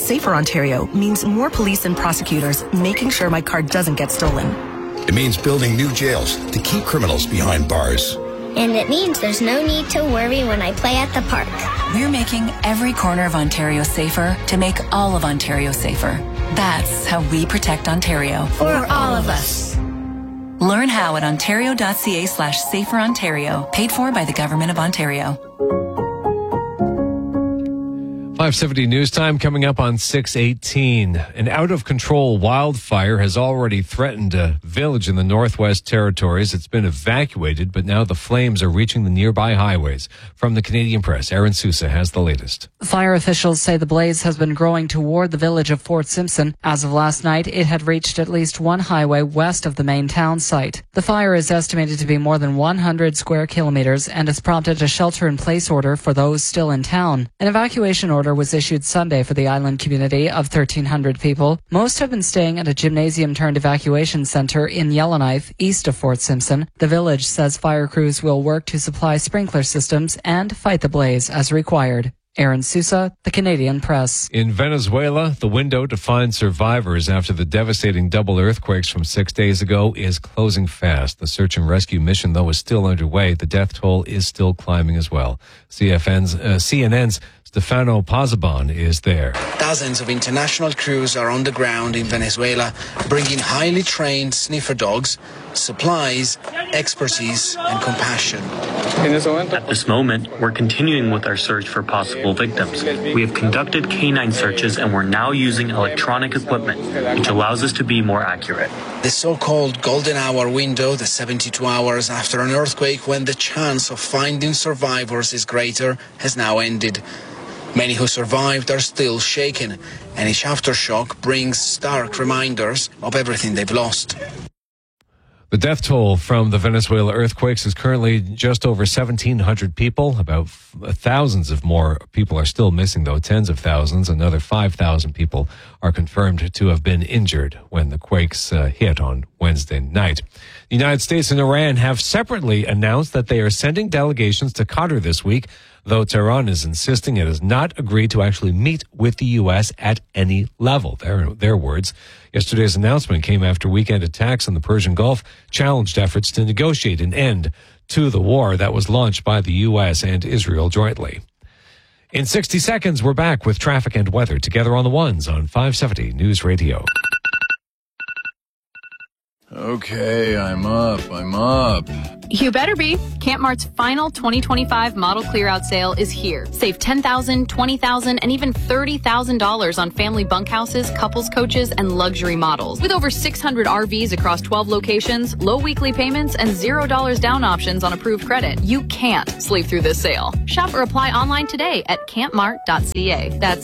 Safer Ontario means more police and prosecutors making sure my car doesn't get stolen. It means building new jails to keep criminals behind bars. And it means there's no need to worry when I play at the park. We're making every corner of Ontario safer to make all of Ontario safer. That's how we protect Ontario. For all of us. Learn how at ontario.ca/saferontario. Paid for by the Government of Ontario. 5:70 news time coming up on 6:18. An out-of-control wildfire has already threatened a village in the Northwest Territories. It's been evacuated, but now the flames are reaching the nearby highways. From the Canadian Press, Aaron Sousa has the latest. Fire officials say the blaze has been growing toward the village of Fort Simpson. As of last night, it had reached at least one highway west of the main town site. The fire is estimated to be more than 100 square kilometers and has prompted a shelter-in-place order for those still in town. An evacuation order was issued Sunday for the island community of 1,300 people. Most have been staying at a gymnasium-turned-evacuation center in Yellowknife, east of Fort Simpson. The village says fire crews will work to supply sprinkler systems and fight the blaze as required. Aaron Sousa, the Canadian Press. In Venezuela, the window to find survivors after the devastating double earthquakes from 6 days ago is closing fast. The search and rescue mission, though, is still underway. The death toll is still climbing as well. CNN's Stefano Pozzebon is there. Dozens of international crews are on the ground in Venezuela, bringing highly trained sniffer dogs, supplies, expertise, and compassion. At this moment, we're continuing with our search for possible victims. We have conducted canine searches and we're now using electronic equipment, which allows us to be more accurate. The so-called golden hour window, the 72 hours after an earthquake when the chance of finding survivors is greater, has now ended. Many who survived are still shaken, and each aftershock brings stark reminders of everything they've lost. The death toll from the Venezuela earthquakes is currently just over 1,700 people. About thousands of more people are still missing, though. Tens of thousands. Another 5,000 people are confirmed to have been injured when the quakes hit on Wednesday night. The United States and Iran have separately announced that they are sending delegations to Qatar this week, though Tehran is insisting it has not agreed to actually meet with the U.S. at any level. Their words. Yesterday's announcement came after weekend attacks in the Persian Gulf challenged efforts to negotiate an end to the war that was launched by the U.S. and Israel jointly. In 60 seconds, we're back with traffic and weather together on the ones on 570 News Radio. Okay, I'm up. You better be. Camp Mart's final 2025 model clear-out sale is here. Save $10,000, $20,000, and even $30,000 on family bunkhouses, couples coaches, and luxury models. With over 600 RVs across 12 locations, low weekly payments, and $0 down options on approved credit, you can't sleep through this sale. Shop or apply online today at campmart.ca. That's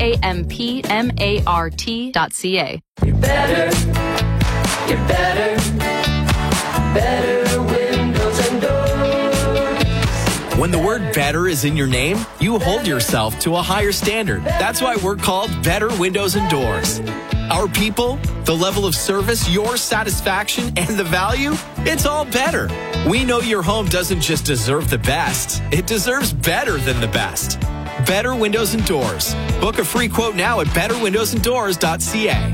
CAMPMART.ca. You better windows and doors. When the word better is in your name, you hold yourself to a higher standard. That's why we're called Better Windows and Doors. Our people, the level of service, your satisfaction, and the value, it's all better. We know your home doesn't just deserve the best, it deserves better than the best. Better Windows and Doors. Book a free quote now at betterwindowsanddoors.ca.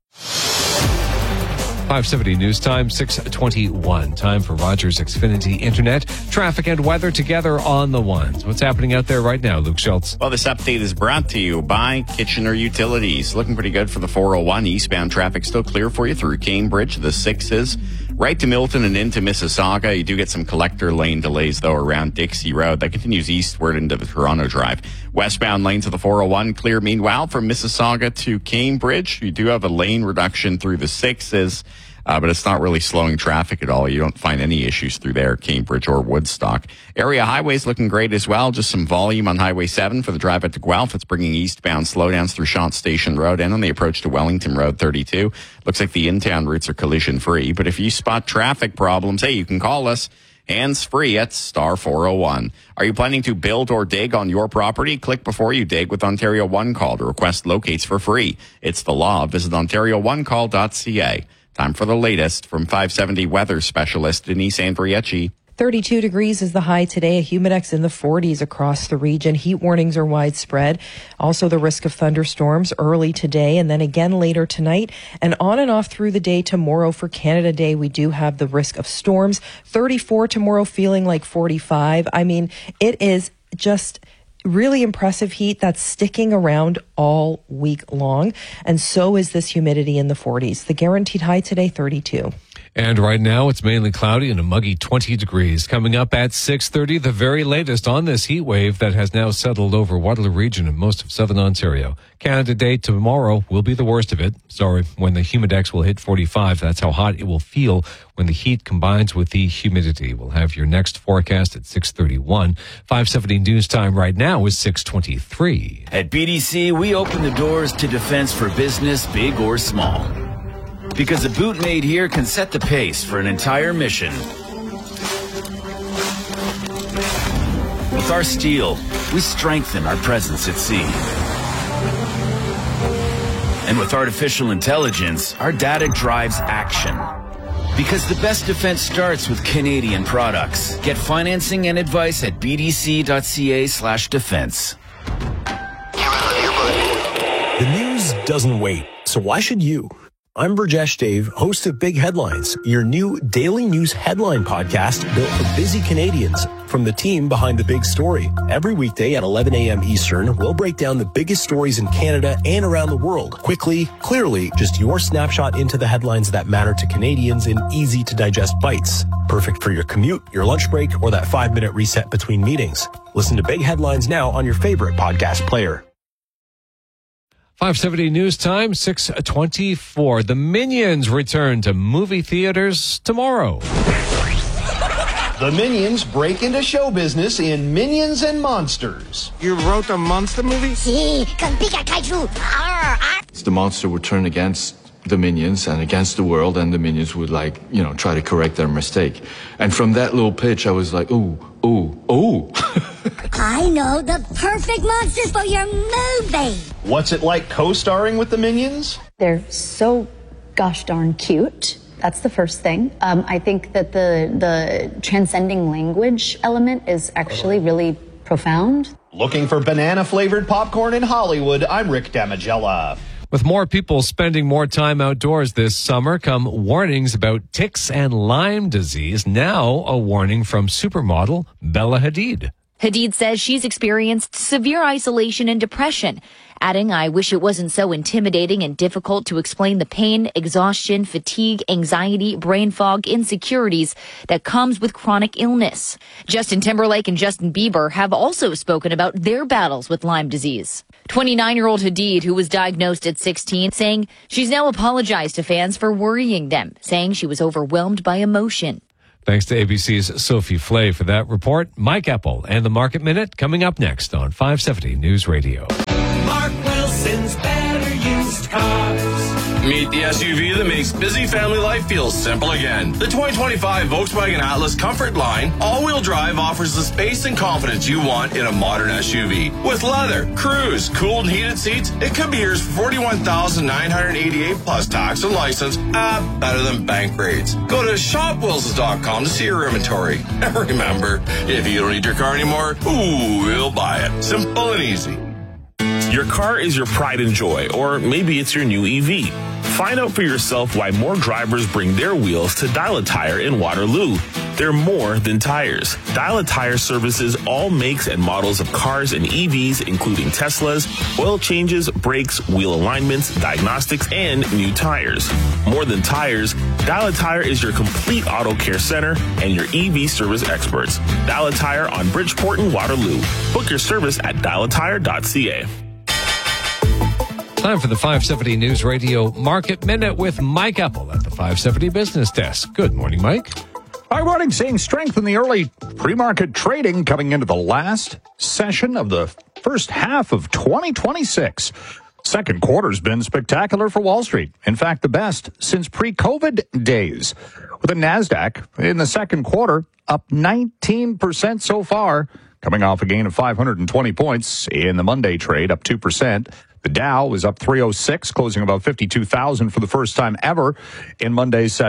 570 News Time, 6:21. Time for Rogers Xfinity Internet. Traffic and weather together on the ones. What's happening out there right now, Luke Schultz? Well, this update is brought to you by Kitchener Utilities. Looking pretty good for the 401. Eastbound traffic still clear for you through Cambridge. The 6s right to Milton and into Mississauga. You do get some collector lane delays, though, around Dixie Road. That continues eastward into the Toronto Drive. Westbound lanes of the 401 clear. Meanwhile, from Mississauga to Cambridge, you do have a lane reduction through the 6s. But it's not really slowing traffic at all. You don't find any issues through there, Cambridge or Woodstock. Area highways looking great as well. Just some volume on Highway 7 for the drive out to Guelph. It's bringing eastbound slowdowns through Shant Station Road and on the approach to Wellington Road 32. Looks like the in-town routes are collision-free. But if you spot traffic problems, hey, you can call us. Hands-free at star 401. Are you planning to build or dig on your property? Click before you dig with Ontario One Call to request locates for free. It's the law. Visit OntarioOneCall.ca. Time for the latest from 570 weather specialist Denise Andriecci. 32 degrees is the high today. A humidex in the 40s across the region. Heat warnings are widespread. Also the risk of thunderstorms early today and then again later tonight. And on and off through the day tomorrow for Canada Day, we do have the risk of storms. 34 tomorrow, feeling like 45. I mean, it is just really impressive heat that's sticking around all week long. And so is this humidity in the 40s. The guaranteed high today, 32. And right now, it's mainly cloudy and a muggy 20 degrees. Coming up at 6:30, the very latest on this heat wave that has now settled over Waterloo Region and most of southern Ontario. Canada Day tomorrow will be the worst of it. Sorry, when the humidex will hit 45. That's how hot it will feel when the heat combines with the humidity. We'll have your next forecast at 6:31. 5:70 news time right now is 6:23. At BDC, we open the doors to defense for business, big or small. Because a boot made here can set the pace for an entire mission. With our steel, we strengthen our presence at sea. And with artificial intelligence, our data drives action. Because the best defense starts with Canadian products. Get financing and advice at bdc.ca/defense. The news doesn't wait, so why should you? I'm Burjesh Dave, host of Big Headlines, your new daily news headline podcast built for busy Canadians from the team behind the big story. Every weekday at 11 a.m. Eastern, we'll break down the biggest stories in Canada and around the world. Quickly, clearly, just your snapshot into the headlines that matter to Canadians in easy-to-digest bites. Perfect for your commute, your lunch break, or that 5-minute reset between meetings. Listen to Big Headlines now on your favorite podcast player. 5:70 news time, 6:24. The Minions return to movie theaters tomorrow. The Minions break into show business in Minions and Monsters. You wrote a monster movie? Sí, con Pika Kaiju. The monster would turn against the Minions and against the world, and the Minions would try to correct their mistake. And from that little pitch, I was like, ooh. I know the perfect monsters for your movie. What's it like co-starring with the Minions? They're so gosh darn cute. That's the first thing. I think that the transcending language element is actually really profound. Looking for banana-flavored popcorn in Hollywood, I'm Rick Damigella. With more people spending more time outdoors this summer come warnings about ticks and Lyme disease. Now a warning from supermodel Bella Hadid. Hadid says she's experienced severe isolation and depression, adding, "I wish it wasn't so intimidating and difficult to explain the pain, exhaustion, fatigue, anxiety, brain fog, insecurities that comes with chronic illness." Justin Timberlake and Justin Bieber have also spoken about their battles with Lyme disease. 29-year-old Hadid, who was diagnosed at 16, saying she's now apologized to fans for worrying them, saying she was overwhelmed by emotion. Thanks to ABC's Sophie Flay for that report. Mike Epple and the Market Minute coming up next on 570 News Radio. Mark Wilson's Better Used Cars. Meet the SUV that makes busy family life feel simple again. The 2025 Volkswagen Atlas Comfort line all-wheel drive offers the space and confidence you want in a modern SUV. With leather, cruise, cooled and heated seats, it could be yours for $41,988 plus tax and license. Better than bank rates. Go to shopwilsons.com to see your inventory. And remember, if you don't need your car anymore, we'll buy it. Simple and easy. Your car is your pride and joy, or maybe it's your new EV. Find out for yourself why more drivers bring their wheels to Dial Tire in Waterloo. They're more than tires. Dial Tire services all makes and models of cars and EVs, including Teslas, oil changes, brakes, wheel alignments, diagnostics, and new tires. More than tires, Dial Tire is your complete auto care center and your EV service experts. Dial Tire on Bridgeport and Waterloo. Book your service at dialattire.ca. Time for the 570 News Radio Market Minute with Mike Epple at the 570 Business Desk. Good morning, Mike. Hi, morning. Seeing strength in the early pre-market trading coming into the last session of the first half of 2026. Second quarter's been spectacular for Wall Street. In fact, the best since pre-COVID days. With the NASDAQ in the second quarter up 19% so far, coming off a gain of 520 points in the Monday trade, up 2%. The Dow was up 306, closing about 52,000 for the first time ever in Monday's session.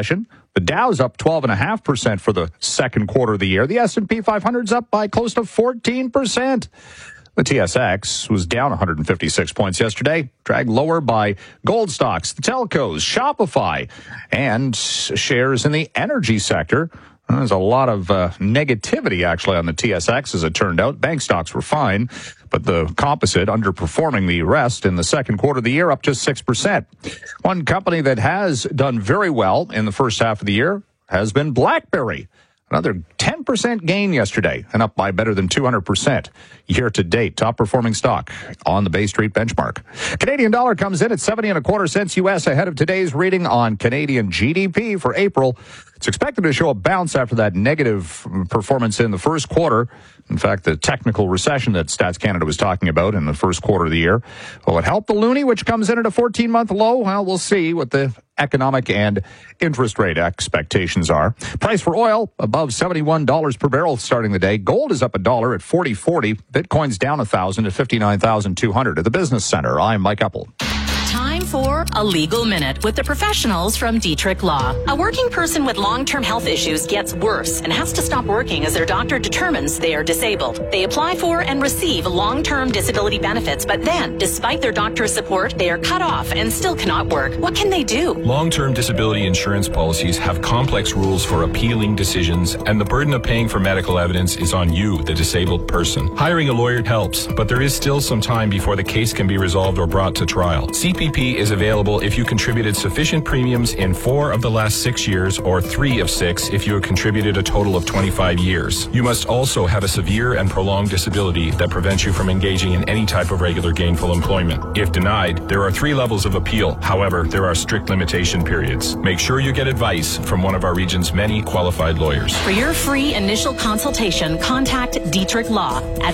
The Dow's up 12.5% for the second quarter of the year. The S&P 500's up by close to 14%. The TSX was down 156 points yesterday, dragged lower by gold stocks, the telcos, Shopify, and shares in the energy sector. There's a lot of negativity, actually, on the TSX, as it turned out. Bank stocks were fine, but the composite underperforming the rest in the second quarter of the year, up just 6%. One company that has done very well in the first half of the year has been BlackBerry. Another 10% gain yesterday and up by better than 200% year to date. Top performing stock on the Bay Street benchmark. Canadian dollar comes in at 70.25 cents US ahead of today's reading on Canadian GDP for April. It's expected to show a bounce after that negative performance in the first quarter. In fact, the technical recession that Stats Canada was talking about in the first quarter of the year. Will it help the loonie, which comes in at a 14-month low? Well, we'll see what the economic and interest rate expectations are. Price for oil above $71 per barrel starting the day. Gold is up $1 at $40.40. Bitcoin's down $1,000 at $59,200. At the Business Center, I'm Mike Eppel. Time for a legal minute with the professionals from Dietrich Law. A working person with long-term health issues gets worse and has to stop working as their doctor determines they are disabled. They apply for and receive long-term disability benefits, but then, despite their doctor's support, they are cut off and still cannot work. What can they do? Long-term disability insurance policies have complex rules for appealing decisions, and the burden of paying for medical evidence is on you, the disabled person. Hiring a lawyer helps, but there is still some time before the case can be resolved or brought to trial. CPP is available if you contributed sufficient premiums in 4 of the last 6 years or 3 of 6 if you have contributed a total of 25 years. You must also have a severe and prolonged disability that prevents you from engaging in any type of regular gainful employment. If denied, there are 3 levels of appeal. However, there are strict limitation periods. Make sure you get advice from one of our region's many qualified lawyers. For your free initial consultation, contact Dietrich Law at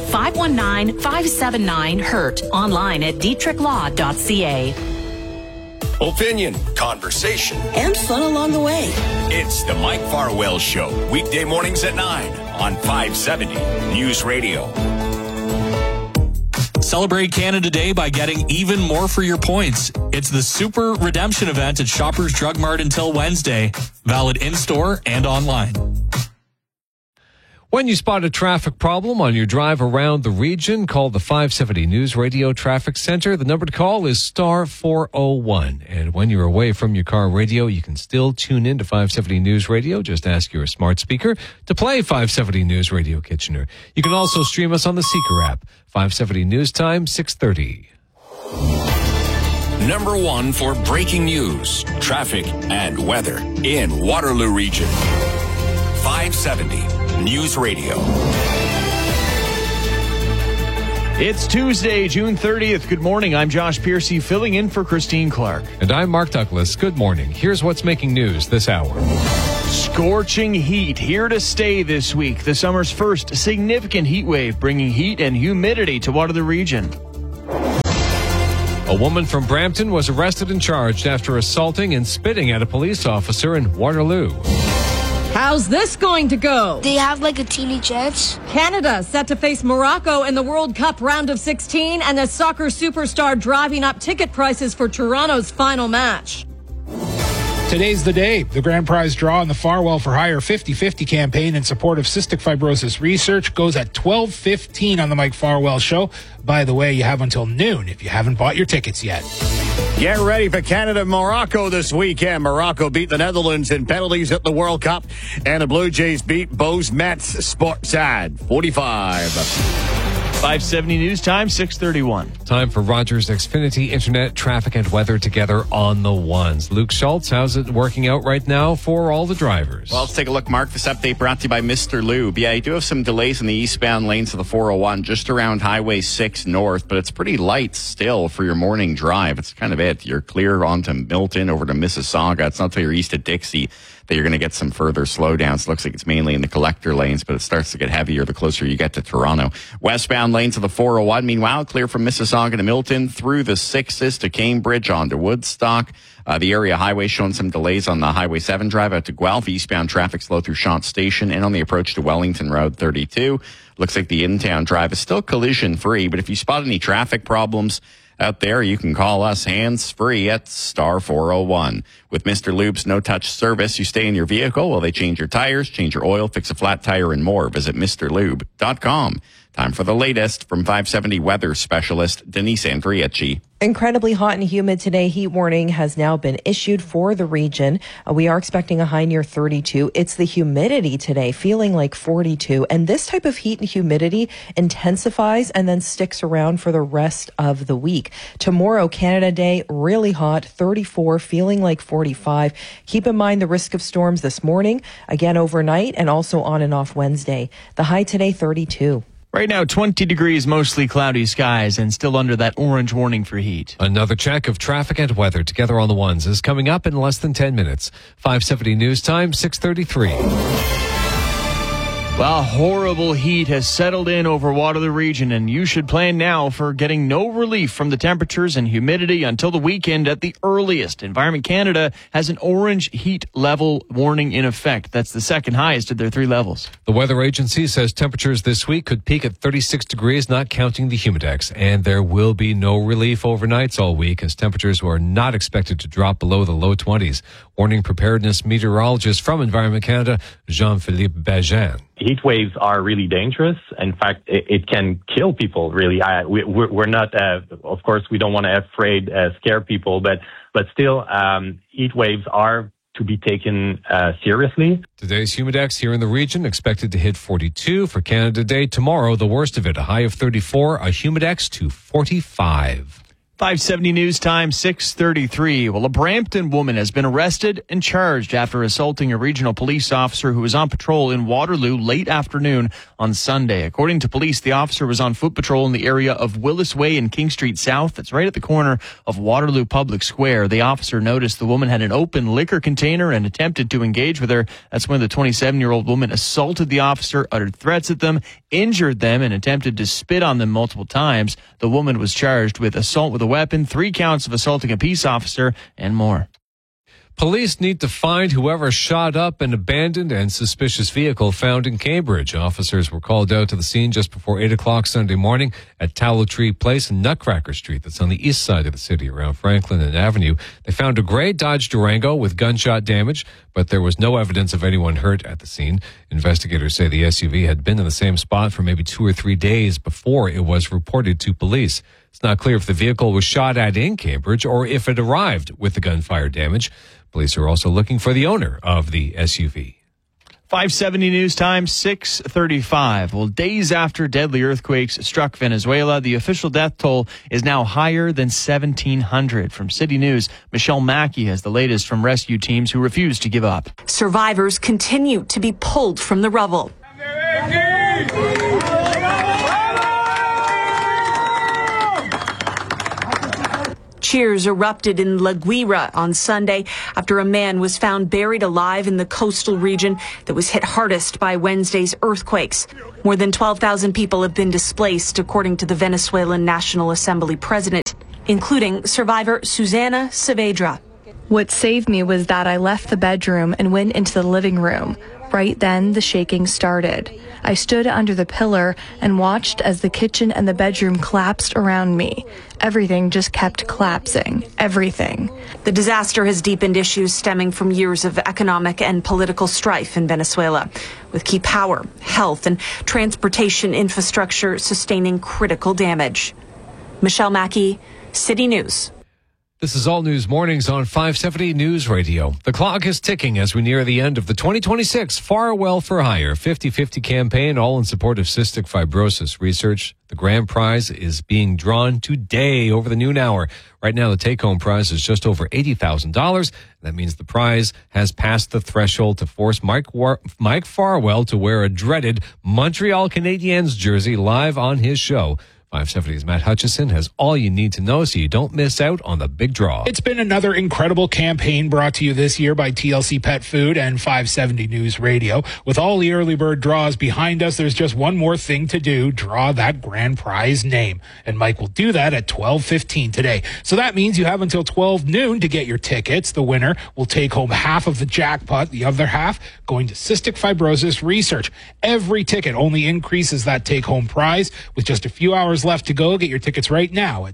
519-579-HURT, online at dietrichlaw.ca. Opinion, conversation, and fun along the way. It's the Mike Farwell Show, weekday mornings at 9 on 570 News Radio. Celebrate Canada Day by getting even more for your points. It's the Super Redemption event at Shoppers Drug Mart until Wednesday. Valid in-store and online. When you spot a traffic problem on your drive around the region, call the 570 News Radio Traffic Center. The number to call is star 401. And when you're away from your car radio, you can still tune in to 570 News Radio. Just ask your smart speaker to play 570 News Radio Kitchener. You can also stream us on the Seeker app. 570 News Time, 6:30. Number 1 for breaking news, traffic, and weather in Waterloo Region. 570 News Radio. It's Tuesday, June 30th. Good morning. I'm Josh Piercy, filling in for Christine Clark. And I'm Mark Douglas. Good morning. Here's what's making news this hour. Scorching heat here to stay this week. The summer's first significant heat wave, bringing heat and humidity to Waterloo Region. A woman from Brampton was arrested and charged after assaulting and spitting at a police officer in Waterloo. How's this going to go? They have like a teeny chance. Canada set to face Morocco in the World Cup round of 16, and a soccer superstar driving up ticket prices for Toronto's final match. Today's the day. The grand prize draw in the Farwell for Hire 50/50 campaign in support of cystic fibrosis research goes at 12:15 on the Mike Farwell Show. By the way, you have until noon if you haven't bought your tickets yet. Get ready for Canada-Morocco this weekend. Morocco beat the Netherlands in penalties at the World Cup, and the Blue Jays beat Bo's Mets Sportsad 45. 570 News Time, 6:31. Time for Rogers Xfinity Internet, traffic, and weather together on the ones. Luke Schultz, how's it working out right now for all the drivers? Well, let's take a look, Mark. This update brought to you by Mr. Lube. Yeah, you do have some delays in the eastbound lanes of the 401, just around Highway 6 North, but it's pretty light still for your morning drive. It's kind of it. You're clear onto Milton, over to Mississauga. It's not until you're east of Dixie that you're going to get some further slowdowns. Looks like it's mainly in the collector lanes, but it starts to get heavier the closer you get to Toronto. Westbound lanes of the 401, meanwhile, clear from Mississauga to Milton, through the 6s to Cambridge, on to Woodstock. The area highway showing some delays on the Highway 7 drive out to Guelph. Eastbound traffic slow through Shant Station and on the approach to Wellington Road 32. Looks like the in-town drive is still collision-free, but if you spot any traffic problems out there, you can call us hands-free at star 401. With Mr. Lube's no-touch service, you stay in your vehicle while they change your tires, change your oil, fix a flat tire, and more. Visit MrLube.com. Time for the latest from 570 weather specialist Denise Andriachi. Incredibly hot and humid today. Heat warning has now been issued for the region. We are expecting a high near 32. It's the humidity today, feeling like 42. And this type of heat and humidity intensifies and then sticks around for the rest of the week. Tomorrow, Canada Day, really hot, 34, feeling like 45. Keep in mind the risk of storms this morning, again overnight, and also on and off Wednesday. The high today, 32. Right now, 20 degrees, mostly cloudy skies, and still under that orange warning for heat. Another check of traffic and weather together on the ones is coming up in less than 10 minutes. 570 News Time, 6:33. Well, horrible heat has settled in over Waterloo region, and you should plan now for getting no relief from the temperatures and humidity until the weekend at the earliest. Environment Canada has an orange heat level warning in effect. That's the second highest of their 3 levels. The weather agency says temperatures this week could peak at 36 degrees, not counting the humidex, and there will be no relief overnights all week as temperatures are not expected to drop below the low 20s. Warning preparedness meteorologist from Environment Canada, Jean-Philippe Bajan. Heat waves are really dangerous. In fact, it can kill people, really. We're not, of course, we don't want to scare people, but still, heat waves are to be taken seriously. Today's humidex here in the region expected to hit 42 for Canada Day. Tomorrow, the worst of it, a high of 34, a humidex to 45. 570 News Time, 6:33. Well, a Brampton woman has been arrested and charged after assaulting a regional police officer who was on patrol in Waterloo late afternoon on Sunday. According to police, the officer was on foot patrol in the area of Willis Way and King Street South. That's right at the corner of Waterloo Public Square. The officer noticed the woman had an open liquor container and attempted to engage with her. That's when the 27-year-old woman assaulted the officer, uttered threats at them, injured them, and attempted to spit on them multiple times. The woman was charged with assault with a weapon, 3 counts of assaulting a peace officer, and more. Police need to find whoever shot up an abandoned and suspicious vehicle found in Cambridge. Officers were called out to the scene just before 8 o'clock Sunday morning at Tallow Tree Place and Nutcracker Street. That's on the east side of the city around Franklin and Avenue. They found a gray Dodge Durango with gunshot damage, but there was no evidence of anyone hurt at the scene. Investigators say the SUV had been in the same spot for maybe 2 or 3 days before it was reported to police. It's not clear if the vehicle was shot at in Cambridge or if it arrived with the gunfire damage. Police are also looking for the owner of the SUV. 570 News Time, 6:35. Well, days after deadly earthquakes struck Venezuela, the official death toll is now higher than 1,700. From City News, Michelle Mackey has the latest from rescue teams who refuse to give up. Survivors continue to be pulled from the rubble. Cheers erupted in La Guira on Sunday after a man was found buried alive in the coastal region that was hit hardest by Wednesday's earthquakes. More than 12,000 people have been displaced, according to the Venezuelan National Assembly president, including survivor Susana Saavedra. What saved me was that I left the bedroom and went into the living room. Right then, the shaking started. I stood under the pillar and watched as the kitchen and the bedroom collapsed around me. Everything just kept collapsing. Everything. The disaster has deepened issues stemming from years of economic and political strife in Venezuela, with key power, health, and transportation infrastructure sustaining critical damage. Michelle Mackey, City News. This is All News Mornings on 570 News Radio. The clock is ticking as we near the end of the 2026 Farwell for Hire 50-50 campaign, all in support of cystic fibrosis research. The grand prize is being drawn today over the noon hour. Right now, the take-home prize is just over $80,000. That means the prize has passed the threshold to force Mike Farwell to wear a dreaded Montreal Canadiens jersey live on his show. 570's Matt Hutchison has all you need to know so you don't miss out on the big draw. It's been another incredible campaign brought to you this year by TLC Pet Food and 570 News Radio. With all the early bird draws behind us, there's just one more thing to do: draw that grand prize name. And Mike will do that at 12:15 today. So that means you have until 12 noon to get your tickets. The winner will take home half of the jackpot, the other half going to cystic fibrosis research. Every ticket only increases that take-home prize. With just a few hours hours left to go. Get your tickets right now at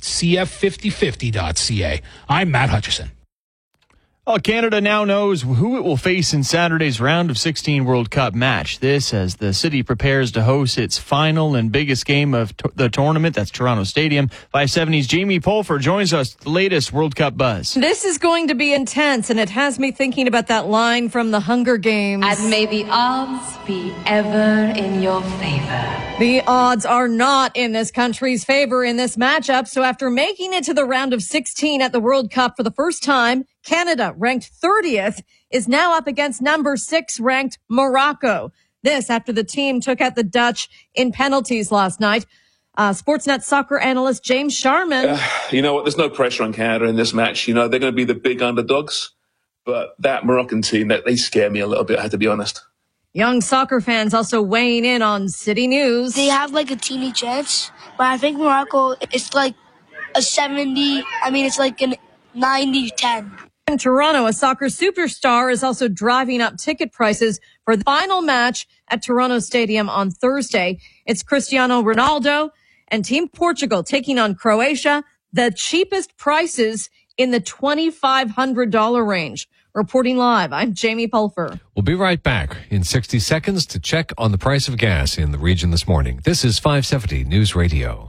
cf5050.ca. I'm Matt Hutchison. Well, Canada now knows who it will face in Saturday's round of 16 World Cup match. This as the city prepares to host its final and biggest game of the tournament. That's Toronto Stadium. 570's Jamie Pulfer joins us with the latest World Cup buzz. This is going to be intense, and it has me thinking about that line from the Hunger Games. And may the odds be ever in your favor. The odds are not in this country's favor in this matchup. So after making it to the round of 16 at the World Cup for the first time, Canada, ranked 30th, is now up against number 6 ranked Morocco. This after the team took out the Dutch in penalties last night. Sportsnet soccer analyst James Sharman. You know what? There's no pressure on Canada in this match. You know, they're going to be the big underdogs. But that Moroccan team, they scare me a little bit, I have to be honest. Young soccer fans also weighing in on City News. They have like a teeny chance, but I think Morocco, it's like a 70, it's like an 90-10. In Toronto, a soccer superstar is also driving up ticket prices for the final match at Toronto Stadium on Thursday. It's Cristiano Ronaldo and Team Portugal taking on Croatia. The cheapest prices in the $2,500 range. Reporting live, I'm Jamie Pulfer. We'll be right back in 60 seconds to check on the price of gas in the region this morning. This is 570 News Radio.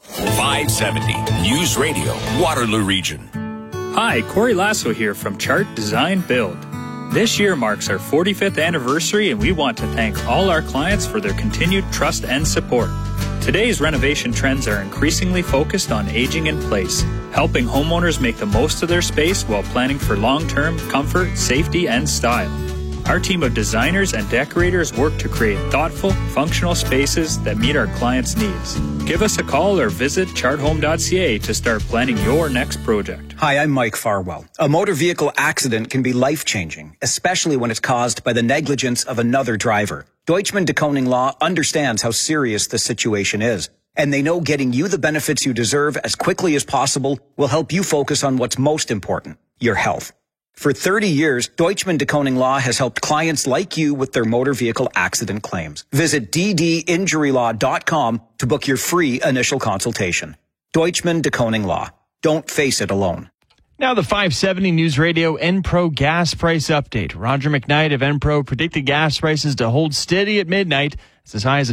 570 News Radio, Waterloo Region. Hi, Corey Lasso here from Chart Design Build. This year marks our 45th anniversary, and we want to thank all our clients for their continued trust and support. Today's renovation trends are increasingly focused on aging in place, helping homeowners make the most of their space while planning for long-term comfort, safety, and style. Our team of designers and decorators work to create thoughtful, functional spaces that meet our clients' needs. Give us a call or visit charthome.ca to start planning your next project. Hi, I'm Mike Farwell. A motor vehicle accident can be life-changing, especially when it's caused by the negligence of another driver. Deutschman de Koning Law understands how serious the situation is, and they know getting you the benefits you deserve as quickly as possible will help you focus on what's most important, your health. For 30 years, Deutschman de Koning Law has helped clients like you with their motor vehicle accident claims. Visit ddinjurylaw.com to book your free initial consultation. Deutschman de Koning Law. Don't face it alone. Now the 570 News Radio Enpro gas price update. Roger McKnight of Enpro predicted gas prices to hold steady at midnight. It's as high as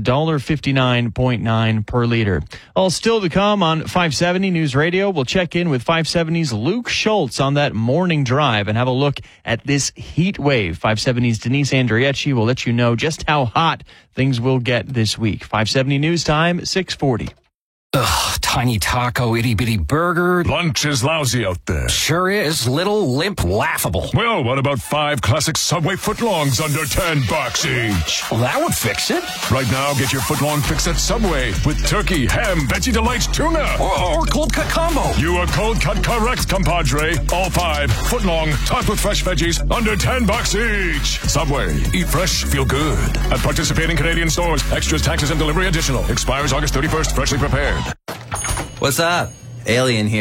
$1.59.9 per liter. All still to come on 570 News Radio. We'll check in with 570's Luke Schultz on that morning drive and have a look at this heat wave. 570's Denise Andriecci will let you know just how hot things will get this week. 570 News Time, 6:40. Ugh, tiny taco, itty-bitty burger. Lunch is lousy out there. Sure is. Little, limp, laughable. Well, what about 5 classic Subway footlongs under $10 each? Well, that would fix it. Right now, get your footlong fix at Subway with turkey, ham, Veggie Delights, tuna. Or cold cut combo. You are cold cut correct, compadre. All 5 footlong, topped with fresh veggies, under $10 each. Subway. Eat fresh, feel good. At participating Canadian stores. Extras, taxes, and delivery additional. Expires August 31st. Freshly prepared. What's up? Alien here.